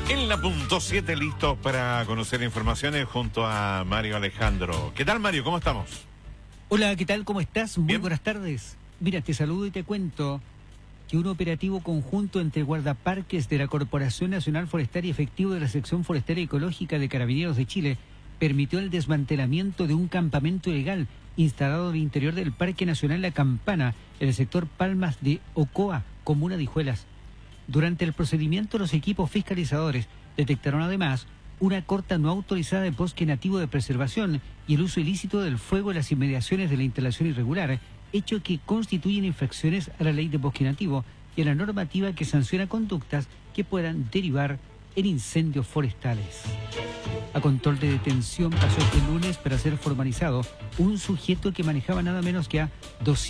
En la punto 7, listos para conocer informaciones junto a Mario Alejandro. ¿Qué tal, Mario? ¿Cómo estamos? Hola, ¿qué tal? ¿Cómo estás? Muy Bien. buenas tardes. Mira, te saludo y te cuento que un operativo conjunto entre guardaparques de la Corporación Nacional Forestal y efectivo de la Sección Forestaria Ecológica de Carabineros de Chile permitió el desmantelamiento de un campamento ilegal instalado en el interior del Parque Nacional La Campana, en el sector Palmas de Ocoa, comuna de Hijuelas. Durante el procedimiento, los equipos fiscalizadores detectaron además una corta no autorizada de bosque nativo de preservación y el uso ilícito del fuego en las inmediaciones de la instalación irregular, hecho que constituyen infracciones a la ley de bosque nativo y a la normativa que sanciona conductas que puedan derivar en incendios forestales. A control de detención pasó este lunes para ser formalizado un sujeto que manejaba nada menos que a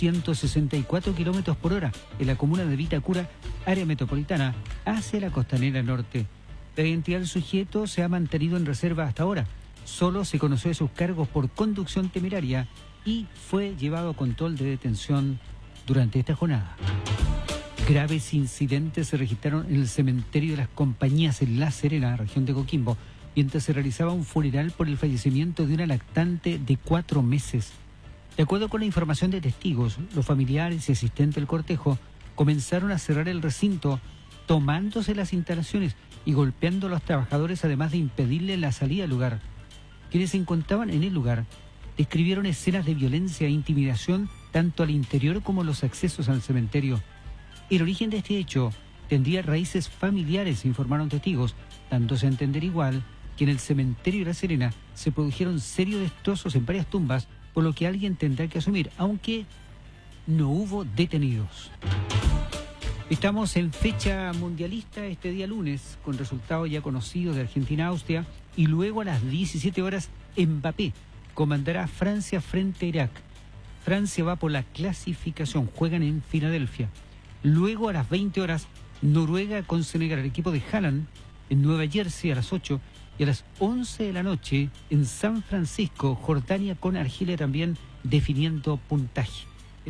264 kilómetros por hora en la comuna de Vitacura, área metropolitana, hacia la costanera norte. La identidad del sujeto se ha mantenido en reserva hasta ahora. Solo se conoció de sus cargos por conducción temeraria y fue llevado a control de detención durante esta jornada. Graves incidentes se registraron en el cementerio de las Compañías en La Serena, región de Coquimbo, mientras se realizaba un funeral por el fallecimiento de una lactante de 4 meses. De acuerdo con la información de testigos, los familiares y asistentes del cortejo comenzaron a cerrar el recinto, tomándose las instalaciones y golpeando a los trabajadores, además de impedirle la salida al lugar. Quienes se encontraban en el lugar describieron escenas de violencia e intimidación tanto al interior como en los accesos al cementerio. El origen de este hecho tendría raíces familiares, informaron testigos, dándose a entender igual que en el cementerio de La Serena se produjeron serios destrozos en varias tumbas, por lo que alguien tendrá que asumir, aunque no hubo detenidos. Estamos en fecha mundialista este día lunes, con resultados ya conocidos de Argentina-Austria, y luego a las 17 horas Mbappé comandará a Francia frente a Irak. Francia va por la clasificación, juegan en Filadelfia. Luego a las 20 horas Noruega con Senegal, el equipo de Haaland en Nueva Jersey a las 8, y a las 11 de la noche en San Francisco, Jordania con Argelia también definiendo puntaje.